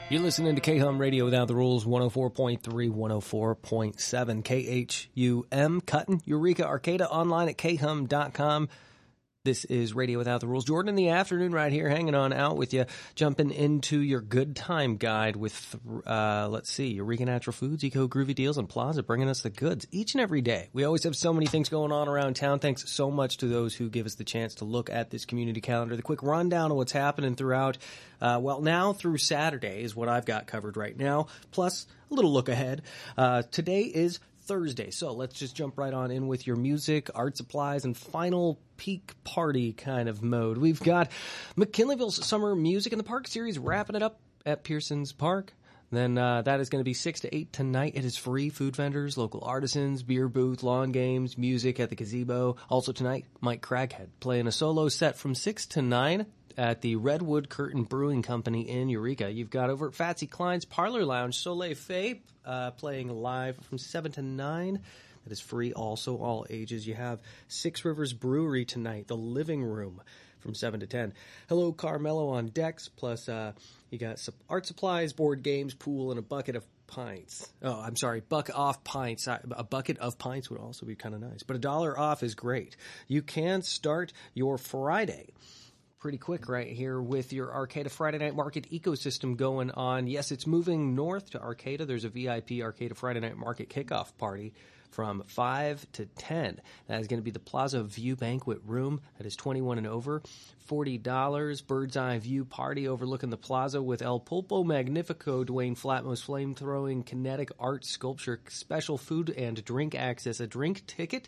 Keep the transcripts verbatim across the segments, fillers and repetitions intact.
You're listening to K-Hum Radio Without the Rules, one oh four point three, one oh four point seven, K H U M, Cutting, Eureka, Arcata, online at K hum dot com. This is Radio Without the Rules. Jordan in the afternoon right here, hanging on out with you, jumping into your good time guide with, uh, let's see, Eureka Natural Foods, Eco Groovy Deals, and Plaza, bringing us the goods each and every day. We always have so many things going on around town. Thanks so much to those who give us the chance to look at this community calendar. The quick rundown of what's happening throughout, uh, well, now through Saturday is what I've got covered right now, plus a little look ahead. Uh, today is Thursday, so let's just jump right on in with your music, art supplies, and final peak party kind of mode. We've got McKinleyville's Summer Music in the Park series wrapping it up at Pearson's Park. Then uh, that is going to be six to eight tonight. It is free. Food vendors, local artisans, beer booth, lawn games, music at the gazebo. Also tonight, Mike Craghead playing a solo set from six to nine at the Redwood Curtain Brewing Company in Eureka. You've got over at Fatsy Klein's Parlor Lounge, Soleil Faye, uh, playing live from seven to nine. That is free, also all ages. You have Six Rivers Brewery tonight, the Living Room, from seven to ten. Hello Carmelo on decks, plus uh, you got art supplies, board games, pool, and a bucket of pints. Oh, I'm sorry, buck off pints. A bucket of pints would also be kind of nice, but a dollar off is great. You can start your Friday pretty quick right here with your Arcata Friday Night Market ecosystem going on. Yes, it's moving north to Arcata. There's a V I P Arcata Friday Night Market kickoff party from five to ten. That is going to be the Plaza View Banquet Room. That is twenty-one and over. forty dollars. Bird's Eye View Party overlooking the plaza with El Pulpo Magnifico, Dwayne Flatmost Flamethrowing, Kinetic Art Sculpture, special food and drink access, a drink ticket,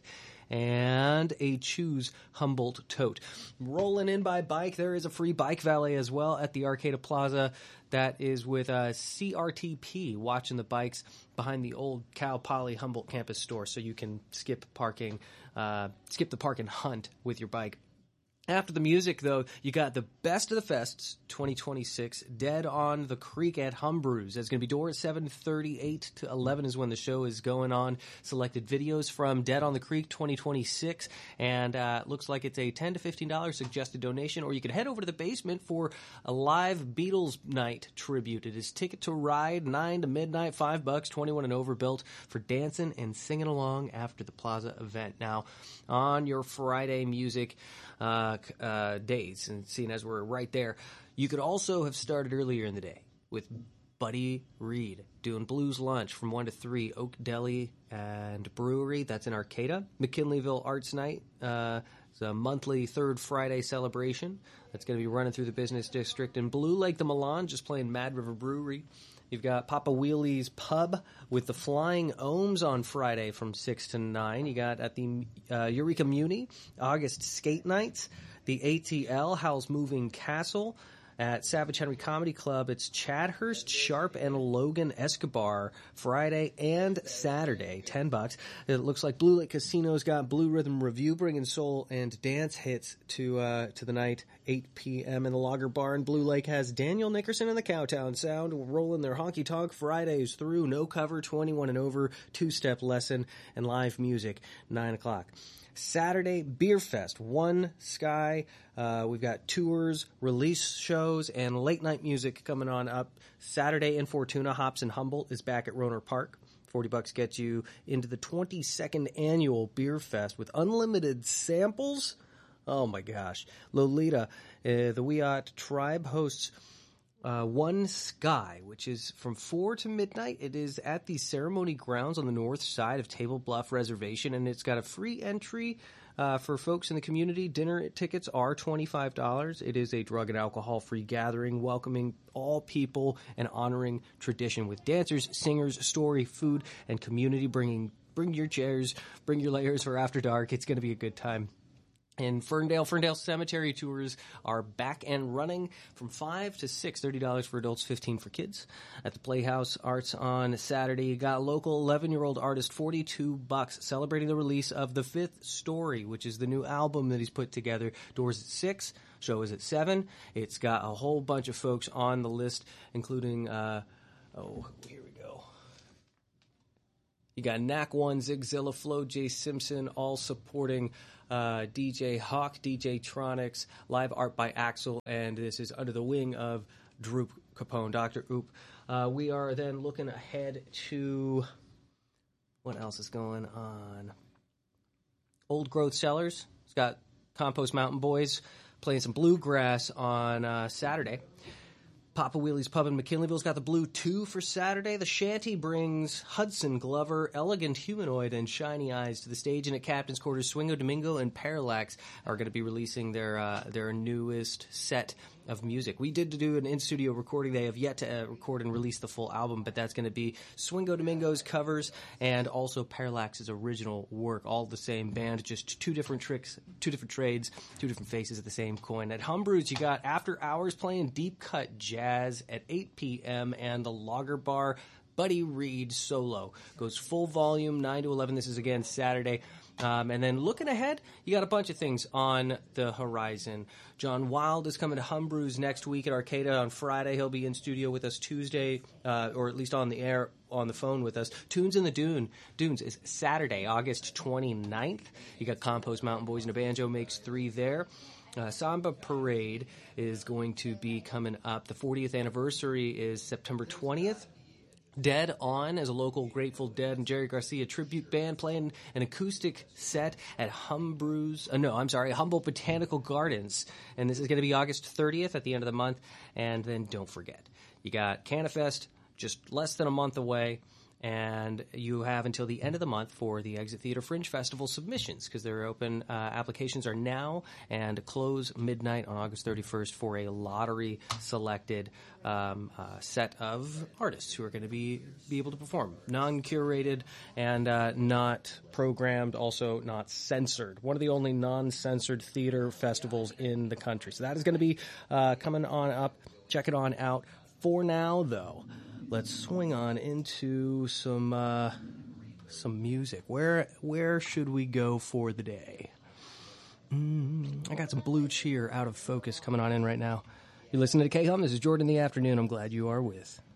and a Choose Humboldt tote. Rolling in by bike, there is a free bike valet as well at the Arcata Plaza. That is with uh, C R T P, watching the bikes behind the old Cal Poly Humboldt campus store, so you can skip parking, uh, skip the park and hunt with your bike. After the music, though, you got the Best of the Fests twenty twenty-six, Dead on the Creek at Humbrews. That's going to be door at seven thirty, eight to eleven is when the show is going on. Selected videos from Dead on the Creek twenty twenty-six, and uh, looks like it's a ten to fifteen dollars suggested donation, or you can head over to the basement for a live Beatles night tribute. It is Ticket to Ride, nine to midnight, five bucks, twenty-one and over, built for dancing and singing along after the Plaza event. Now, on your Friday music uh, uh, days, and seeing as we're right there, you could also have started earlier in the day with Buddy Reed doing Blues Lunch from one to three, Oak Deli and Brewery. That's in Arcata. McKinleyville Arts Night. Uh, it's a monthly third Friday celebration that's going to be running through the business district. In Blue Lake, the Milan, just playing Mad River Brewery. You've got Papa Wheelie's Pub with the Flying Ohms on Friday from six to nine. You got at the uh, Eureka Muni, August Skate Nights. The A T L, Howl's Moving Castle. At Savage Henry Comedy Club, it's Chadhurst, Sharp, and Logan Escobar Friday and Saturday, ten bucks. It looks like Blue Lake Casino's got Blue Rhythm Review bringing soul and dance hits to uh, to the night, eight p.m. in the Lager Barn. Blue Lake has Daniel Nickerson and the Cowtown Sound rolling their honky tonk Fridays through. No cover, twenty-one and over, two-step lesson, and live music, nine o'clock. Saturday, Beer Fest, One Sky. Uh, we've got tours, release shows, and late night music coming on up. Saturday in Fortuna, Hops and Humboldt is back at Roner Park. forty bucks gets you into the twenty-second annual Beer Fest with unlimited samples. Oh my gosh. Lolita, uh, the Wiyot Tribe hosts Uh, One Sky, which is from four to midnight. It is at the ceremony grounds on the north side of Table Bluff Reservation, and it's got a free entry uh, for folks in the community. Dinner tickets are twenty-five dollars. It is a drug and alcohol-free gathering, welcoming all people and honoring tradition with dancers, singers, story, food, and community. Bringing, bring your chairs, bring your layers for after dark. It's going to be a good time. In Ferndale, Ferndale Cemetery tours are back and running from five to six, thirty dollars for adults, fifteen dollars for kids. At the Playhouse Arts on Saturday, you got local eleven-year-old artist, forty-two bucks, celebrating the release of The Fifth Story, which is the new album that he's put together. Doors at six, show is at seven. It's got a whole bunch of folks on the list, including, uh, oh, here we go. You got N A C one, Zigzilla, Flo J. Simpson, all supporting uh, D J Hawk, D J Tronics, live art by Axel, and this is under the wing of Droop Capone, Doctor Oop. Uh, we are then looking ahead to what else is going on. Old Growth Cellars. It's got Compost Mountain Boys playing some bluegrass on uh, Saturday. Papa Wheelie's Pub in McKinleyville's got the Blue two for Saturday. The Shanty brings Hudson Glover, Elegant Humanoid, and Shiny Eyes to the stage. And at Captain's Quarters, Swingo Domingo and Parallax are going to be releasing their uh, their newest set of music. We did do an in-studio recording. They have yet to uh, record and release the full album, but that's going to be Swingo Domingo's covers and also Parallax's original work. All the same band, just two different tricks, two different trades, two different faces of the same coin. At Humbrew's, you got After Hours playing deep cut jazz at eight p.m. and the Lager Bar Buddy Reed solo goes full volume, nine to eleven. This is again Saturday. Um, and then looking ahead, you got a bunch of things on the horizon. John Wild is coming to Humbrew's next week at Arcata on Friday. He'll be in studio with us Tuesday, uh, or at least on the air, on the phone with us. Tunes in the Dune. Dunes is Saturday, August twenty-ninth. You got Compost Mountain Boys and a Banjo Makes Three there. Uh, Samba Parade is going to be coming up. The fortieth anniversary is September twentieth. Dead On is a local Grateful Dead and Jerry Garcia tribute band playing an acoustic set at Humbrew's, uh, no, I'm sorry, Humboldt Botanical Gardens. And this is going to be August thirtieth at the end of the month. And then don't forget, you got Canifest just less than a month away. And you have until the end of the month for the Exit Theater Fringe Festival submissions, because they're open. Uh, applications are now and close midnight on August thirty-first for a lottery-selected um, uh, set of artists who are going to be be able to perform. Non-curated and uh, not programmed, also not censored. One of the only non-censored theater festivals in the country. So that is going to be uh, coming on up. Check it on out. For now, though, let's swing on into some uh, some music. Where where should we go for the day? Mm, I got some Blue Cheer, Out of Focus, coming on in right now. You're listening to K-Hum. This is Jordan in the Afternoon. I'm glad you are with.